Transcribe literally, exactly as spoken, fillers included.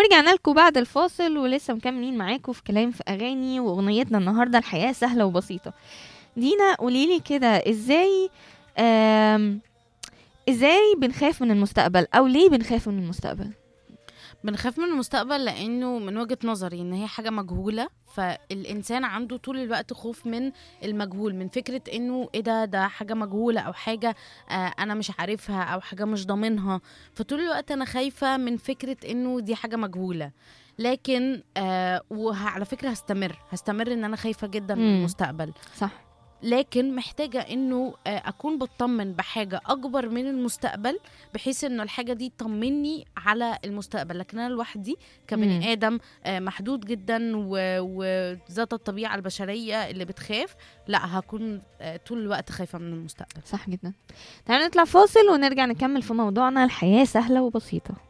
ورجعنا لكم بعد الفاصل ولسه مكملين معاكم في كلام في اغاني، واغنيتنا النهارده الحياه سهله وبسيطه. دينا قوليلي كده، ازاي آم ازاي بنخاف من المستقبل، او ليه بنخاف من المستقبل؟ بنخاف من المستقبل لانه من وجهة نظري ان هي حاجة مجهولة، فالانسان عنده طول الوقت خوف من المجهول، من فكرة انه ايه ده ده حاجة مجهولة او حاجة آه انا مش عارفها او حاجة مش ضامنها. فطول الوقت انا خايفة من فكرة انه دي حاجة مجهولة. لكن آه وعلى فكرة هستمر هستمر ان انا خايفة جدا من امم المستقبل. صح. لكن محتاجة انه آه، اكون بطمن بحاجة اكبر من المستقبل، بحيث انه الحاجة دي تطمني على المستقبل. لكن انا لوحدي امم كبني ادم آه، محدود جدا و- وذات الطبيعة البشرية اللي بتخاف، لا هكون آه، طول الوقت خايفة من المستقبل. صح جدا. تعالوا نطلع فاصل ونرجع نكمل في موضوعنا الحياه سهله وبسيطه.